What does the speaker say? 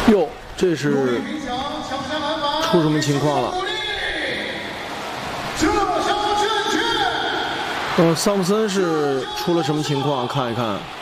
哟，这是出什么情况了？桑普森是出了什么情况？看一看。